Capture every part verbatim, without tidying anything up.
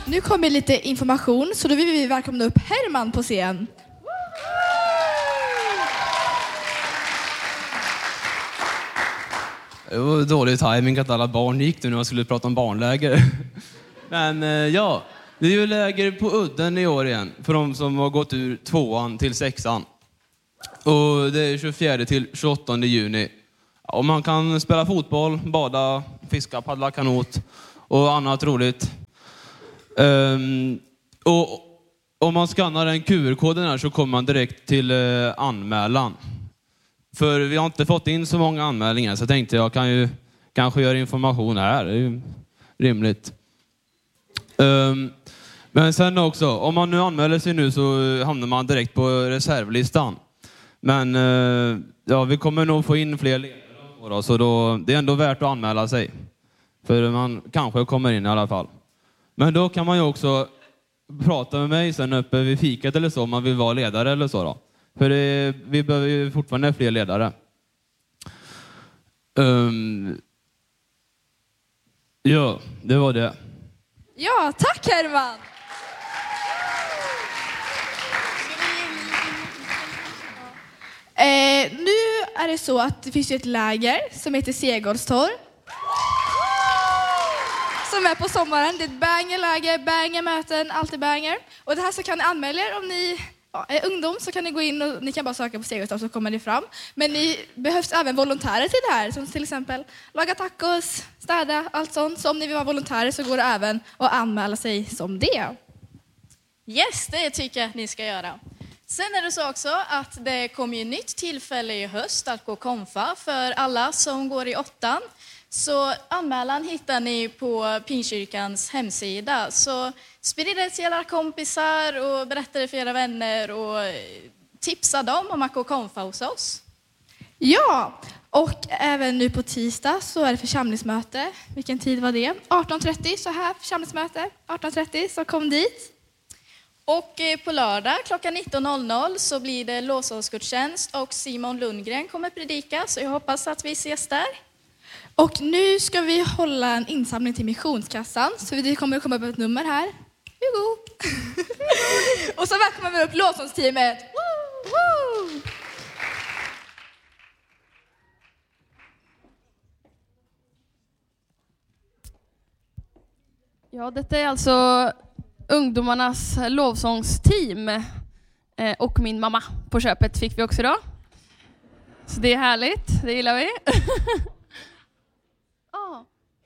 Nu kommer lite information, så då vill vi välkomna upp Herman på scen. Det var dålig timing att alla barn gick nu när jag skulle prata om barnläger. Men eh, ja, det är ju läger på Udden i år igen för de som har gått ur tvåan till sexan. Och det är tjugofjärde till tjugoåttonde juni. Och man kan spela fotboll, bada, fiska, paddla kanot och annat roligt. Um, och om man skannar den Q R-koden här så kommer man direkt till uh, anmälan. För vi har inte fått in så många anmälningar, så jag tänkte jag kan ju kanske göra information här. Det är ju rimligt. Um, men sen också, om man nu anmäler sig nu så hamnar man direkt på reservlistan. Men uh, ja, vi kommer nog få in fler ledare då, så då, det är ändå värt att anmäla sig. För man kanske kommer in i alla fall. Men då kan man ju också prata med mig sen uppe vid fikat eller så om man vill vara ledare eller så då. För det, vi behöver ju fortfarande fler ledare. Um, ja, det var det. Ja, tack Herman! Eh, nu är det så att det finns ju ett läger som heter Segolstorp. Som är på sommaren. Det är ett bangerläger, bangermöten, allt är banger. Och det här så kan ni anmäla er om ni ja, är ungdom, så kan ni gå in och ni kan bara söka på Segolstorp så kommer ni fram. Men ni behövs även volontärer till det här, som till exempel laga tacos, städa, allt sånt. Så om ni vill vara volontärer så går det även att anmäla sig som det. Yes, det tycker jag att ni ska göra. Sen är det så också att det kommer ju nytt tillfälle i höst att gå konfa för alla som går i åttan. Så anmälan hittar ni på Pingstkyrkans hemsida. Så sprid det till era kompisar och berätta det för era vänner och tipsa dem om att gå konfa hos oss. Ja, och även nu på tisdag så är det församlingsmöte. Vilken tid var det? arton trettio, så här församlingsmöte. arton trettio, så kom dit. Och på lördag klockan nitton noll noll så blir det lovsångsgudstjänst och Simon Lundgren kommer predika. Så jag hoppas att vi ses där. Och nu ska vi hålla en insamling till missionskassan. Så det kommer att komma upp ett nummer här. Juhu. Och så välkomnar vi upp lovsångsteamet. Woo, woo. Ja, detta är alltså ungdomarnas lovsångsteam. Eh, och min mamma på köpet fick vi också då. Så det är härligt, det gillar vi. Oh.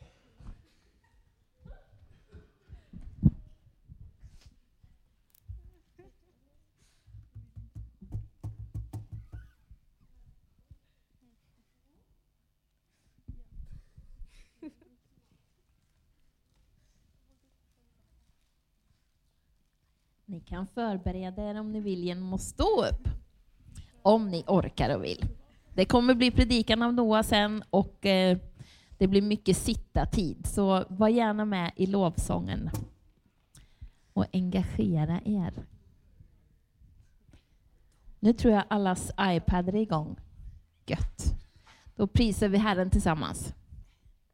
Ni kan förbereda er om ni vill genom att stå upp. Om ni orkar och vill. Det kommer bli predikan av Noah sen och eh, det blir mycket sitta tid. Så var gärna med i lovsången. Och engagera er. Nu tror jag allas iPad är igång. Gött. Då prisar vi Herren tillsammans.